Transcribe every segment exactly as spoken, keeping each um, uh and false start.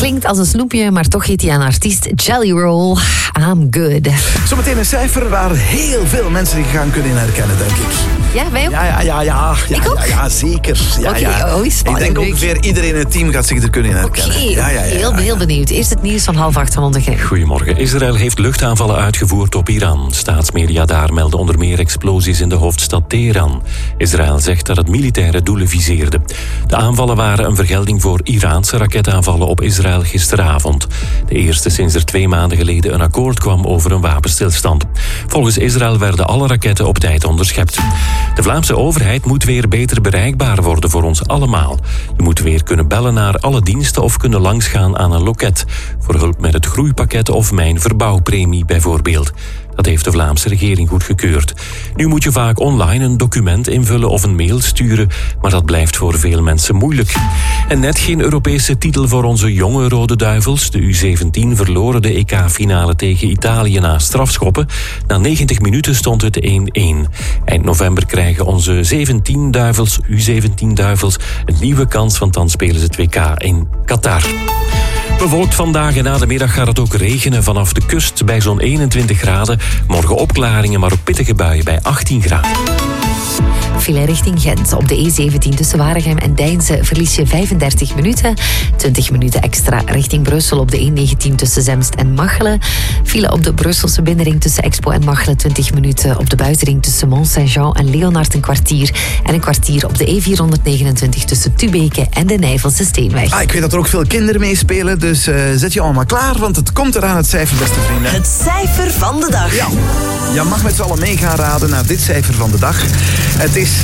Klinkt als een snoepje, maar toch heet hij een artiest. Jelly Roll, I'm good. Zometeen een cijfer waar heel veel mensen zich gaan kunnen herkennen, denk ik. Ja, wij ook? Ja, ja, ja, ja. ja, Ik ook? ja, ja zeker. Ja, Oké, ja. oh, Ik spannend. denk ongeveer iedereen in het team gaat zich er kunnen herkennen. Oké, ja, ja, ja, heel, ja, heel ja. benieuwd. Eerst het nieuws van half acht van onze gang. Goedemorgen. Israël heeft luchtaanvallen uitgevoerd op Iran. Staatsmedia daar melden onder meer explosies in de hoofdstad Teheran. Israël zegt dat het militaire doelen viseerde. De aanvallen waren een vergelding voor Iraanse raketaanvallen op Israël gisteravond. De eerste sinds er twee maanden geleden een akkoord kwam over een wapenstilstand. Volgens Israël werden alle raketten op tijd onderschept. De Vlaamse overheid moet weer beter bereikbaar worden voor ons allemaal. Je moet weer kunnen bellen naar alle diensten of kunnen langsgaan aan een loket. Voor hulp met het groeipakket of mijn verbouwpremie bijvoorbeeld. Dat heeft de Vlaamse regering goedgekeurd. Nu moet je vaak online een document invullen of een mail sturen, maar dat blijft voor veel mensen moeilijk. En net geen Europese titel voor onze jonge Rode Duivels. De U zeventien verloren de E K-finale tegen Italië na strafschoppen. Na negentig minuten stond het één-één. Eind november krijgen onze zeventien Duivels, U zeventien Duivels, een nieuwe kans, want dan spelen ze het W K in Qatar. Bewolkt vandaag en na de middag gaat het ook regenen vanaf de kust bij zo'n eenentwintig graden. Morgen opklaringen, maar ook pittige buien bij achttien graden. File richting Gent. Op de E zeventien tussen Waregem en Deinze verlies je vijfendertig minuten. twintig minuten extra richting Brussel op de E negentien tussen Zemst en Machelen. File op de Brusselse binnenring tussen Expo en Machelen twintig minuten. Op de buitenring tussen Mont-Saint-Jean en Leonard een kwartier. En een kwartier op de E vierhonderdnegenentwintig tussen Tubeke en de Nijvelse Steenweg. Ah, ik weet dat er ook veel kinderen meespelen, dus uh, zet je allemaal klaar, want het komt eraan, het cijfer, beste vrienden. Het cijfer van de dag. Ja, je mag met z'n allen mee gaan raden naar dit cijfer van de dag. Het is...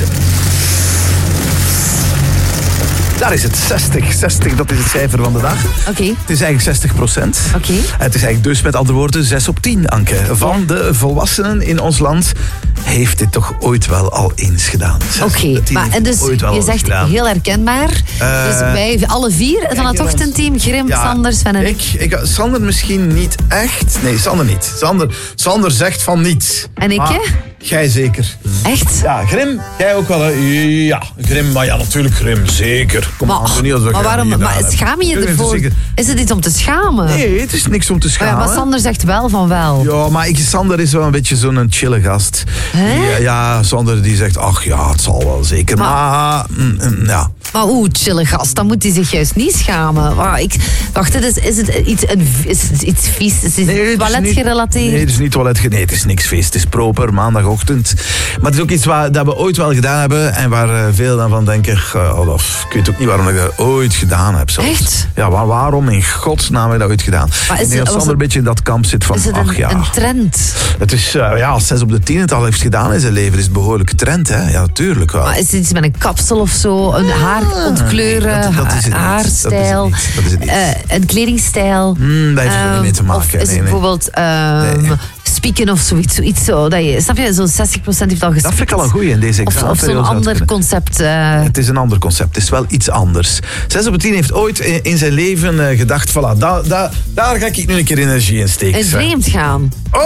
Daar is het, zestig. zestig, dat is het cijfer van de dag. Oké. Okay. Het is eigenlijk zestig procent. Oké. Okay. Het is eigenlijk dus met andere woorden zes op tien, Anke. Van de volwassenen in ons land heeft dit toch ooit wel al eens gedaan. Oké, okay, maar en dus je zegt gedaan. Heel herkenbaar. Uh, dus bij alle vier van het ochtendteam, Grim, ja, Sander, Sven en ik. ik. Sander misschien niet echt. Nee, Sander niet. Sander, Sander zegt van niets. En ik, hè? Ah, jij zeker. Echt? Ja, Grim, jij ook wel. Hè? Ja, Grim, maar ja, natuurlijk Grim, zeker. Kom maar, aan, niet als we maar waarom? Maar schaam je je ervoor? Is het iets om te schamen? Nee, het is niks om te schamen. Maar, ja, maar Sander zegt wel van wel. Ja, maar ik, Sander is wel een beetje zo'n chille gast. Ja, ja, Sander die zegt, ach ja, het zal wel zeker. Maar, maar mm, mm, ja. Maar oeh, chille gast, dan moet hij zich juist niet schamen. Maar ik, wacht, is, is het iets, een, is het iets vies? Is het nee, toiletgerelateerd? Nee, het is niet toiletgerelateerd. Nee, het is niks vies. Het is proper, maandagochtend. Maar het is ook iets waar, dat we ooit wel gedaan hebben. En waar uh, veel dan van denken, uh, oh, ik weet ook niet waarom ik dat ooit gedaan heb. Zelfs. Echt? Ja, waar, waarom in godsnaam heb ik dat ooit gedaan? Maar is ik denk dat Sander een beetje in dat kamp zit van, is het ach een, ja. een trend? Het is, uh, ja, als zes op de tien het al heeft gedaan in zijn leven, is het een behoorlijke trend, hè? Ja, natuurlijk wel. Maar is het iets met een kapsel of zo? Een haar ontkleuren, dat, dat is het haarstijl, dat is het dat is het uh, een kledingstijl? Mm, daar heeft het um, niet mee te maken. Of is het nee, nee. bijvoorbeeld um, nee. spieken of zoiets, zoiets zo? Dat je, snap je, zo'n zestig procent heeft al gespiekt. Dat vind ik al een goeie in deze examen. Of, of zo'n ander concept. Uh... Het is een ander concept, het is wel iets anders. zes op de tien heeft ooit in, in zijn leven uh, gedacht, voilà, da, da, daar ga ik nu een keer energie in steken. En vreemd gaan. Oh!